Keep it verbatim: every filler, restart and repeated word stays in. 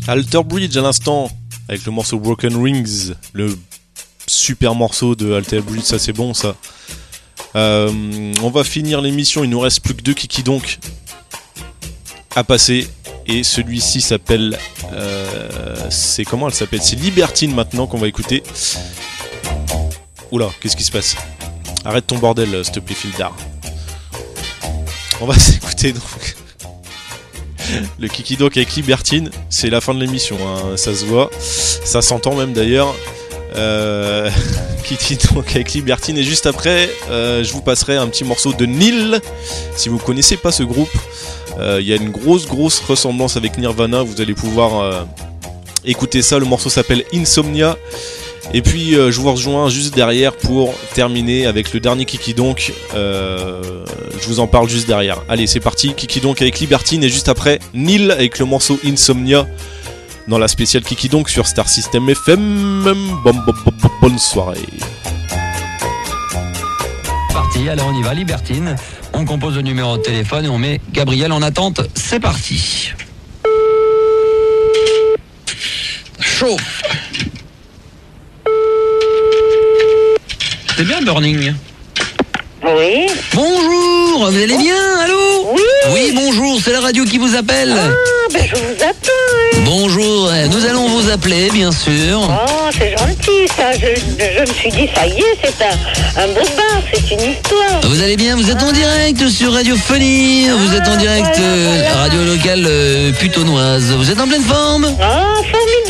Alter Bridge à l'instant, avec le morceau Broken Rings, le super morceau de Alter Bridge, ça c'est bon ça. Euh, on va finir l'émission, il nous reste plus que deux Kiki donc à passer. Et celui-ci s'appelle... Euh, c'est comment elle s'appelle ? C'est Libertine maintenant qu'on va écouter. Oula, qu'est-ce qui se passe ? Arrête ton bordel, s'il te plaît, Fildar. On va s'écouter donc le Kiki donc avec Libertine. C'est la fin de l'émission, hein, ça se voit. Ça s'entend même d'ailleurs. Euh, Kiki donc avec Libertine. Et juste après, euh, je vous passerai un petit morceau de Nil. Si vous connaissez pas ce groupe, il euh, y a une grosse grosse ressemblance avec Nirvana. Vous allez pouvoir euh, écouter ça. Le morceau s'appelle Insomnia. Et puis euh, je vous rejoins juste derrière pour terminer avec le dernier Kiki donc. Euh, je vous en parle juste derrière. Allez, c'est parti. Kiki donc avec Libertine et juste après Nil avec le morceau Insomnia dans la spéciale Kiki donc sur Star System F M. Bon, bon, bon, bon, bonne soirée. Parti, allez on y va, Libertine. On compose le numéro de téléphone et on met Gabriel en attente. C'est parti. Chauffe. C'est bien Burning. Oui. Bonjour, vous allez bien? Allô? Oui. Oui, bonjour, c'est la radio qui vous appelle. Ah, ben je vous attends. Bonjour, nous allons vous appeler, bien sûr. Oh, c'est gentil, ça. Je, je me suis dit, ça y est, c'est un, un beau bar, c'est une histoire. Vous allez bien? Vous êtes en direct sur Radiophonie. Vous êtes en direct, voilà, euh, voilà. radio locale euh, putonnoise. Vous êtes en pleine forme? Ah, formidable.